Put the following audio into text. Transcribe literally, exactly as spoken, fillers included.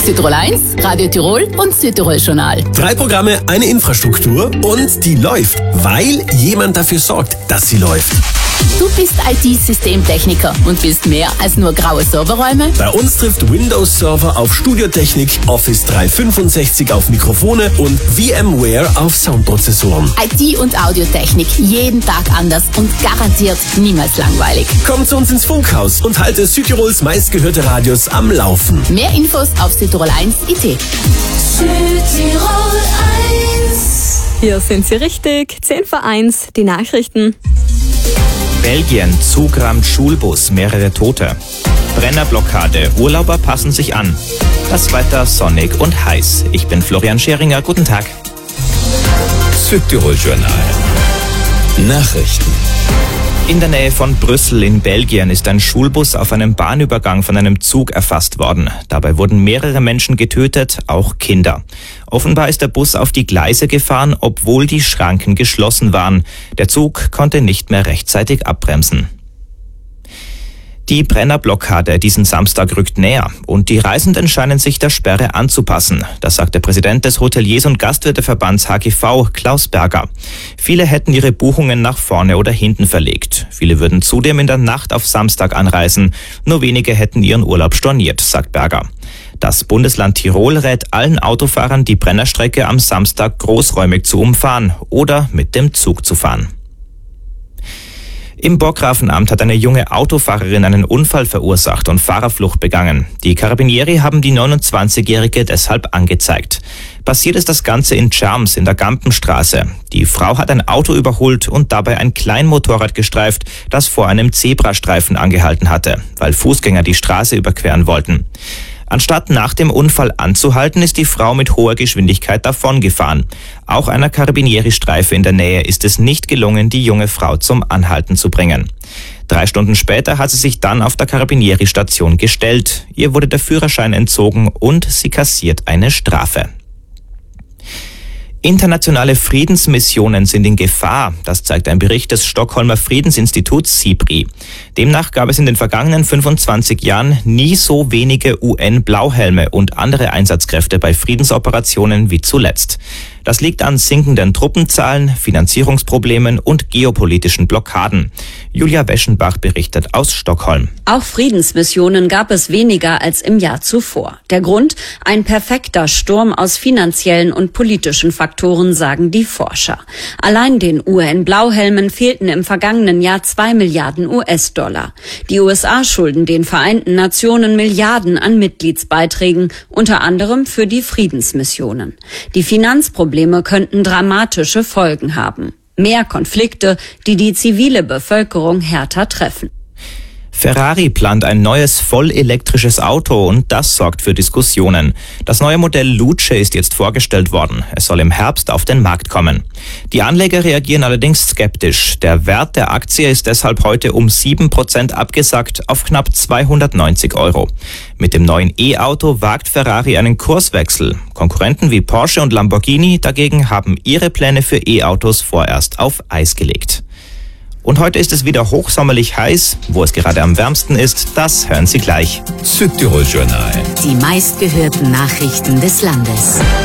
Südtirol eins, Radio Tirol und Südtirol Journal. Drei Programme, eine Infrastruktur und die läuft, weil jemand dafür sorgt, dass sie läuft. Du bist I T-Systemtechniker und willst mehr als nur graue Serverräume? Bei uns trifft Windows Server auf Studiotechnik, Office dreihundertfünfundsechzig auf Mikrofone und VMware auf Soundprozessoren. I T und Audiotechnik, jeden Tag anders und garantiert niemals langweilig. Komm zu uns ins Funkhaus und halte Südtirols meistgehörte Radios am Laufen. Mehr Infos auf Südtirol eins Punkt I T. Südtirol eins. Hier sind Sie richtig. zehn vor eins, die Nachrichten. Belgien, Zug rammt Schulbus, mehrere Tote. Brennerblockade, Urlauber passen sich an. Das Wetter sonnig und heiß. Ich bin Florian Scheringer, guten Tag. Südtirol Journal. Nachrichten. In der Nähe von Brüssel in Belgien ist ein Schulbus auf einem Bahnübergang von einem Zug erfasst worden. Dabei wurden mehrere Menschen getötet, auch Kinder. Offenbar ist der Bus auf die Gleise gefahren, obwohl die Schranken geschlossen waren. Der Zug konnte nicht mehr rechtzeitig abbremsen. Die Brennerblockade diesen Samstag rückt näher und die Reisenden scheinen sich der Sperre anzupassen. Das sagt der Präsident des Hoteliers- und Gastwirteverbands H G V, Klaus Berger. Viele hätten ihre Buchungen nach vorne oder hinten verlegt. Viele würden zudem in der Nacht auf Samstag anreisen. Nur wenige hätten ihren Urlaub storniert, sagt Berger. Das Bundesland Tirol rät allen Autofahrern, die Brennerstrecke am Samstag großräumig zu umfahren oder mit dem Zug zu fahren. Im Burggrafenamt hat eine junge Autofahrerin einen Unfall verursacht und Fahrerflucht begangen. Die Carabinieri haben die neunundzwanzigjährige deshalb angezeigt. Passiert ist das Ganze in Tscharms in der Gampenstraße. Die Frau hat ein Auto überholt und dabei ein Kleinmotorrad gestreift, das vor einem Zebrastreifen angehalten hatte, weil Fußgänger die Straße überqueren wollten. Anstatt nach dem Unfall anzuhalten, ist die Frau mit hoher Geschwindigkeit davongefahren. Auch einer Carabinieri-Streife in der Nähe ist es nicht gelungen, die junge Frau zum Anhalten zu bringen. Drei Stunden später hat sie sich dann auf der Carabinieri-Station gestellt. Ihr wurde der Führerschein entzogen und sie kassiert eine Strafe. Internationale Friedensmissionen sind in Gefahr, das zeigt ein Bericht des Stockholmer Friedensinstituts SIPRI. Demnach gab es in den vergangenen fünfundzwanzig Jahren nie so wenige U N-Blauhelme und andere Einsatzkräfte bei Friedensoperationen wie zuletzt. Das liegt an sinkenden Truppenzahlen, Finanzierungsproblemen und geopolitischen Blockaden. Julia Weschenbach berichtet aus Stockholm. Auch Friedensmissionen gab es weniger als im Jahr zuvor. Der Grund? Ein perfekter Sturm aus finanziellen und politischen Faktoren, sagen die Forscher. Allein den U N-Blauhelmen fehlten im vergangenen Jahr zwei Milliarden U S-Dollar. Die U S A schulden den Vereinten Nationen Milliarden an Mitgliedsbeiträgen, unter anderem für die Friedensmissionen. Die Finanzprobleme könnten dramatische Folgen haben. Mehr Konflikte, die die zivile Bevölkerung härter treffen. Ferrari plant ein neues vollelektrisches Auto und das sorgt für Diskussionen. Das neue Modell Luce ist jetzt vorgestellt worden. Es soll im Herbst auf den Markt kommen. Die Anleger reagieren allerdings skeptisch. Der Wert der Aktie ist deshalb heute um sieben Prozent abgesackt auf knapp zweihundertneunzig Euro. Mit dem neuen E-Auto wagt Ferrari einen Kurswechsel. Konkurrenten wie Porsche und Lamborghini dagegen haben ihre Pläne für E-Autos vorerst auf Eis gelegt. Und heute ist es wieder hochsommerlich heiß. Wo es gerade am wärmsten ist, das hören Sie gleich. Südtirol Journal. Die meistgehörten Nachrichten des Landes.